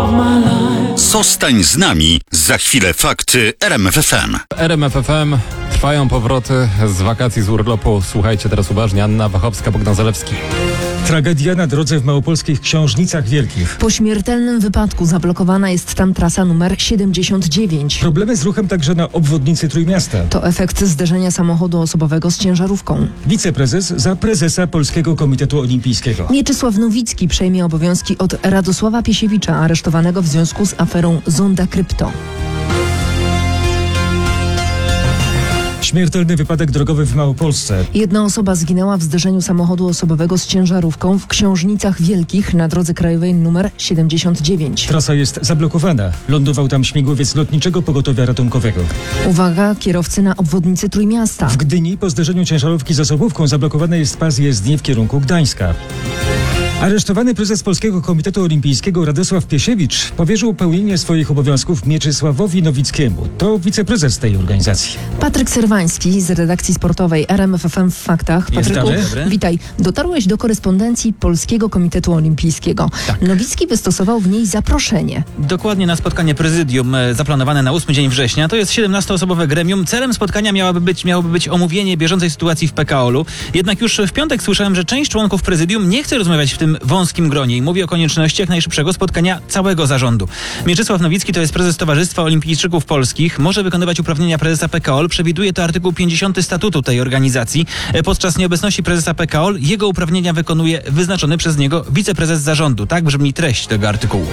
Zostań z nami, za chwilę fakty RMF FM. RMF FM, trwają powroty z wakacji, z urlopu. Słuchajcie teraz uważnie, Anna Wachowska, Bogdan Zalewski. Tragedia na drodze w małopolskich Książnicach Wielkich. Po śmiertelnym wypadku zablokowana jest tam trasa numer 79. Problemy z ruchem także na obwodnicy Trójmiasta. To efekt zderzenia samochodu osobowego z ciężarówką. Wiceprezes za prezesa Polskiego Komitetu Olimpijskiego. Mieczysław Nowicki przejmie obowiązki od Radosława Piesiewicza, aresztowanego w związku z aferą Zonda Krypto. Śmiertelny wypadek drogowy w Małopolsce. Jedna osoba zginęła w zderzeniu samochodu osobowego z ciężarówką w Książnicach Wielkich na drodze krajowej nr 79. Trasa jest zablokowana. Lądował tam śmigłowiec Lotniczego Pogotowia Ratunkowego. Uwaga, kierowcy na obwodnicy Trójmiasta. W Gdyni po zderzeniu ciężarówki z osobówką zablokowany jest pas jezdni w kierunku Gdańska. Aresztowany prezes Polskiego Komitetu Olimpijskiego Radosław Piesiewicz powierzył pełnienie swoich obowiązków Mieczysławowi Nowickiemu. To wiceprezes tej organizacji. Patryk Serwański z redakcji sportowej RMF FM w Faktach. Patryku, witaj. Dotarłeś do korespondencji Polskiego Komitetu Olimpijskiego. Tak. Nowicki wystosował w niej zaproszenie. Dokładnie na spotkanie prezydium zaplanowane na 8 dzień września. To jest 17-osobowe gremium. Celem spotkania miałoby być omówienie bieżącej sytuacji w PKOL-u. Jednak już w piątek słyszałem, że część członków prezydium nie chce rozmawiać w tym wąskim gronie i mówi o konieczności jak najszybszego spotkania całego zarządu. Mieczysław Nowicki to jest prezes Towarzystwa Olimpijczyków Polskich. Może wykonywać uprawnienia prezesa PKOL. Przewiduje to artykuł 50 statutu tej organizacji. Podczas nieobecności prezesa PKOL jego uprawnienia wykonuje wyznaczony przez niego wiceprezes zarządu. Tak brzmi treść tego artykułu.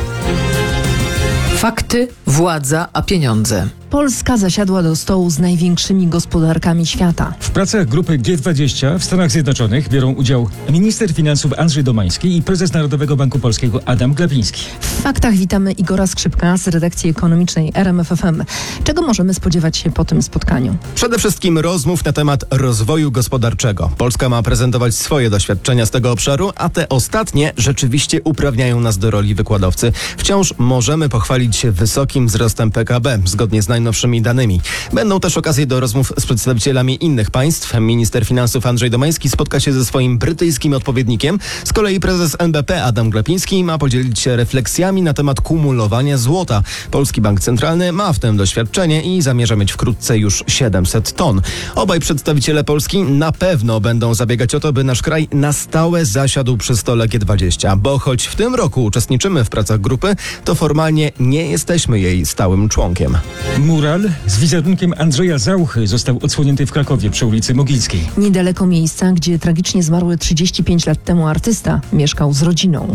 Fakty, władza, a pieniądze. Polska zasiadła do stołu z największymi gospodarkami świata. W pracach grupy G20 w Stanach Zjednoczonych biorą udział minister finansów Andrzej Domański i prezes Narodowego Banku Polskiego Adam Glapiński. W Faktach witamy Igora Skrzypka z redakcji ekonomicznej RMF FM. Czego możemy spodziewać się po tym spotkaniu? Przede wszystkim rozmów na temat rozwoju gospodarczego. Polska ma prezentować swoje doświadczenia z tego obszaru, a te ostatnie rzeczywiście uprawniają nas do roli wykładowcy. Wciąż możemy pochwalić się wysokim wzrostem PKB, zgodnie z najnowszymi danymi. Będą też okazje do rozmów z przedstawicielami innych państw. Minister finansów Andrzej Domański spotka się ze swoim brytyjskim odpowiednikiem. Z kolei prezes NBP Adam Glapiński ma podzielić się refleksjami na temat kumulowania złota. Polski Bank Centralny ma w tym doświadczenie i zamierza mieć wkrótce już 700 ton. Obaj przedstawiciele Polski na pewno będą zabiegać o to, by nasz kraj na stałe zasiadł przy stole G20, bo choć w tym roku uczestniczymy w pracach grupy, to formalnie nie jesteśmy jej stałym członkiem. Mural z wizerunkiem Andrzeja Zauchy został odsłonięty w Krakowie przy ulicy Mogilskiej. Niedaleko miejsca, gdzie tragicznie zmarły 35 lat temu artysta mieszkał z rodziną.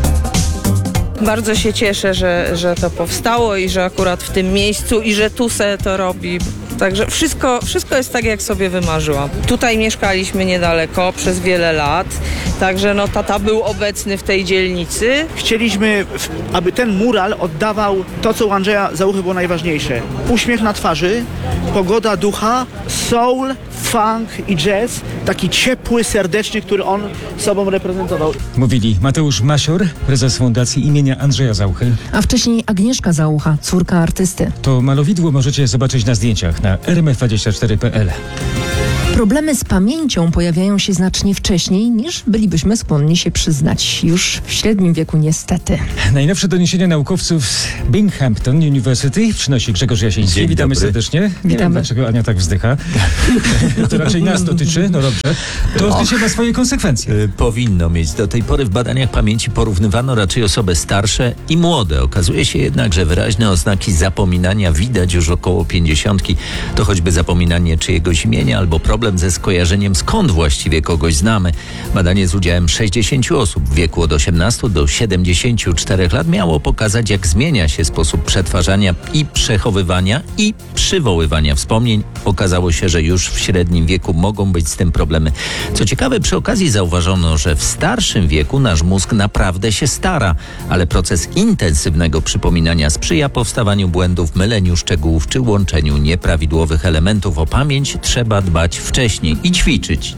Bardzo się cieszę, że to powstało i że akurat w tym miejscu i że Tuse to robi. Także wszystko jest tak, jak sobie wymarzyłam. Tutaj mieszkaliśmy niedaleko przez wiele lat, także tata był obecny w tej dzielnicy. Chcieliśmy, aby ten mural oddawał to, co u Andrzeja Zauchy było najważniejsze. Uśmiech na twarzy, pogoda ducha, soul, funk i jazz. Taki ciepły, serdeczny, który on sobą reprezentował. Mówili Mateusz Masior, prezes Fundacji imienia Andrzeja Zauchy. A wcześniej Agnieszka Zaucha, córka artysty. To malowidło możecie zobaczyć na zdjęciach na rmf24.pl. Problemy z pamięcią pojawiają się znacznie wcześniej, niż bylibyśmy skłonni się przyznać. Już w średnim wieku niestety. Najnowsze doniesienia naukowców z Binghamton University przynosi Grzegorz Jasiński. Dzień Witamy dobry. serdecznie. Nie Witamy. wiem, dlaczego Ania tak wzdycha. To raczej nas dotyczy. No dobrze. To oczywiście ma swoje konsekwencje. Powinno mieć. Do tej pory w badaniach pamięci porównywano raczej osoby starsze i młode. Okazuje się jednak, że wyraźne oznaki zapominania widać już około 50. To choćby zapominanie czyjegoś imienia albo problem ze skojarzeniem, skąd właściwie kogoś znamy. Badanie z udziałem 60 osób w wieku od 18 do 74 lat miało pokazać, jak zmienia się sposób przetwarzania i przechowywania i przywoływania wspomnień. Okazało się, że już w średnim wieku mogą być z tym problemy. Co ciekawe, przy okazji zauważono, że w starszym wieku nasz mózg naprawdę się stara, ale proces intensywnego przypominania sprzyja powstawaniu błędów, myleniu szczegółów czy łączeniu nieprawidłowych elementów. O pamięć trzeba dbać wcześniej i ćwiczyć.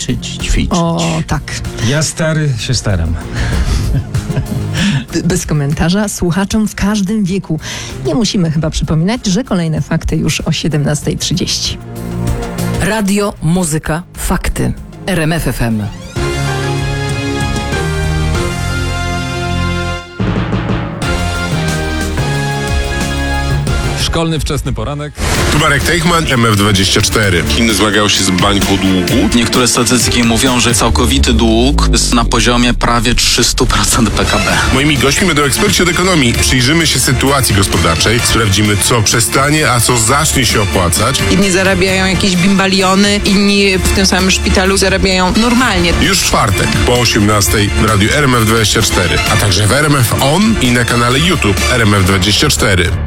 O, tak. Ja stary się staram. Bez komentarza, słuchaczom w każdym wieku. Nie musimy chyba przypominać, że kolejne fakty już o 17:30. Radio, muzyka, fakty. RMF FM. Szkolny wczesny poranek. Tu Marek Teichman, MF24. Chiny zmagają się z bańką długu. Niektóre statystyki mówią, że całkowity dług jest na poziomie prawie 300% PKB. Moimi gośćmi będą eksperci od ekonomii. Przyjrzymy się sytuacji gospodarczej, sprawdzimy, co przestanie, a co zacznie się opłacać. Jedni zarabiają jakieś bimbaliony, inni w tym samym szpitalu zarabiają normalnie. Już w czwartek po 18:00 w radiu RMF24, a także w RMF On i na kanale YouTube RMF24.